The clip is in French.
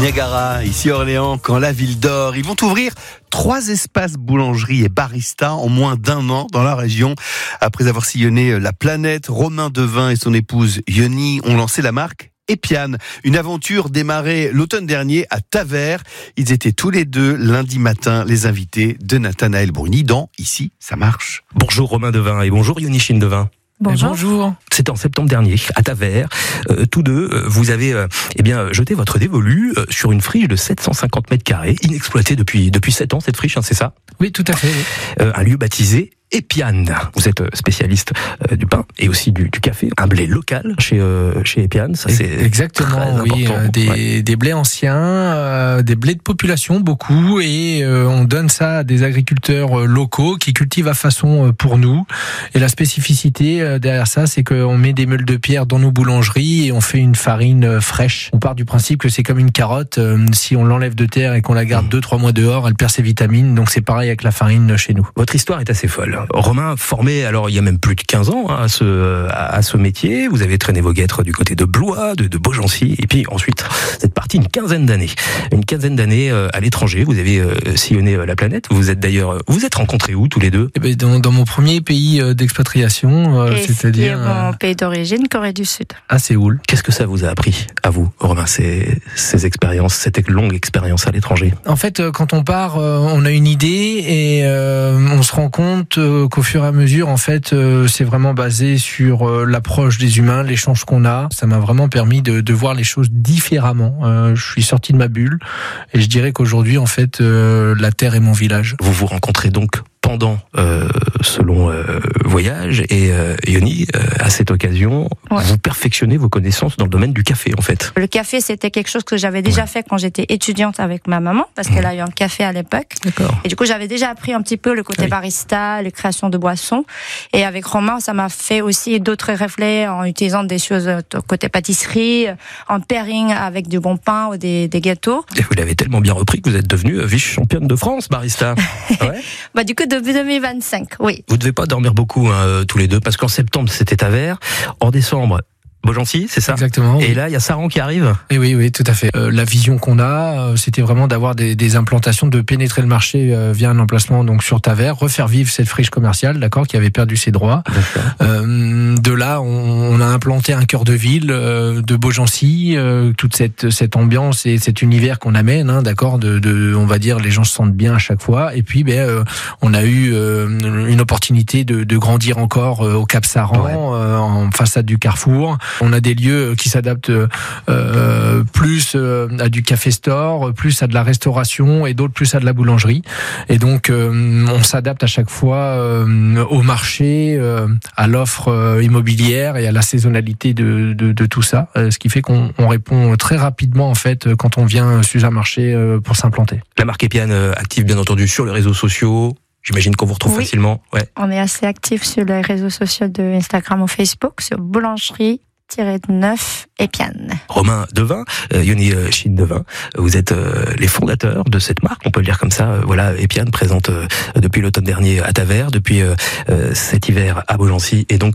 Niagara, ici Orléans, quand la ville dort. Ils vont ouvrir 3 espaces boulangerie et barista en moins d'1 an dans la région. Après avoir sillonné la planète, Romain Devin et son épouse Yoni ont lancé la marque Epian. Une aventure démarrée l'automne dernier à Tavers. Ils étaient tous les deux lundi matin les invités de Nathanaël Bruni dans Ici, ça marche. Bonjour Romain Devin et bonjour Yoni Devin. Bonjour. C'était en septembre dernier, à Tavers. Tous deux, vous avez jeté votre dévolu sur une friche de 750 mètres carrés, inexploitée depuis 7 ans, cette friche, hein, c'est ça ? Oui, tout à fait. Un lieu baptisé Epian. Vous êtes spécialiste du pain et aussi du café, un blé local chez Epian. Ça, c'est exactement, oui, des blés anciens, des blés de population, beaucoup, et on donne ça à des agriculteurs locaux qui cultivent à façon pour nous. Et la spécificité derrière ça, c'est qu'on met des meules de pierre dans nos boulangeries et on fait une farine fraîche. On part du principe que c'est comme une carotte. Si on l'enlève de terre et qu'on la garde 2-3 mois dehors, elle perd ses vitamines. Donc c'est pareil avec la farine chez nous. Votre histoire est assez folle. Romain, formé alors il y a même plus de 15 ans à ce métier, vous avez traîné vos guêtres du côté de Blois, de Beaugency, et puis ensuite vous êtes parti une quinzaine d'années à l'étranger. Vous avez sillonné la planète. Vous êtes rencontrés où tous les deux ? Dans mon premier pays d'expatriation, c'est-à-dire mon pays d'origine, Corée du Sud. À Séoul. Qu'est-ce que ça vous a appris à vous, Romain, ces expériences, cette longue expérience à l'étranger ? En fait, quand on part, on a une idée et on se rend compte qu'au fur et à mesure, en fait, c'est vraiment basé sur l'approche des humains, l'échange qu'on a. Ça m'a vraiment permis de voir les choses différemment. Je suis sorti de ma bulle et je dirais qu'aujourd'hui, en fait, la Terre est mon village. Vous vous rencontrez donc pendant ce long voyage et Yoni, à cette occasion, vous perfectionnez vos connaissances dans le domaine du café en fait. Le café, c'était quelque chose que j'avais déjà fait quand j'étais étudiante avec ma maman, parce qu'elle a eu un café à l'époque. D'accord. Et du coup, j'avais déjà appris un petit peu le côté barista, les créations de boissons. Et avec Romain, ça m'a fait aussi d'autres reflets en utilisant des choses côté pâtisserie, en pairing avec du bon pain ou des gâteaux. Et vous l'avez tellement bien repris que vous êtes devenue vice-championne de France, barista. Ouais. Du coup, depuis 2025, oui. Vous devez pas dormir beaucoup tous les deux, parce qu'en septembre c'était Tavers, en décembre Beaugency, c'est ça ? Exactement. Et là, il y a Saran qui arrive. Et oui, tout à fait. La vision qu'on a, c'était vraiment d'avoir des implantations, de pénétrer le marché via un emplacement donc sur Tavers, refaire vivre cette friche commerciale, d'accord, qui avait perdu ses droits. De là, on a implanté un cœur de ville de Beaugency, toute cette ambiance et cet univers qu'on amène, hein, d'accord, on va dire, les gens se sentent bien à chaque fois. Et puis, on a eu une opportunité de grandir encore au Cap Saran, en façade du Carrefour. On a des lieux qui s'adaptent plus à du café store, plus à de la restauration et d'autres plus à de la boulangerie. Et donc on s'adapte à chaque fois au marché, à l'offre immobilière et à la saisonnalité de tout ça. Ce qui fait qu'on répond très rapidement en fait quand on vient sur un marché pour s'implanter. La marque Epian active bien entendu sur les réseaux sociaux. J'imagine qu'on vous retrouve facilement. Ouais. On est assez actifs sur les réseaux sociaux de Instagram ou Facebook, sur boulangerie-9 Epian. Romain Devin, Yoni Devin, vous êtes les fondateurs de cette marque, on peut le dire comme ça. Voilà, Epian présente depuis l'automne dernier à Tavers, depuis cet hiver à Beaugency et donc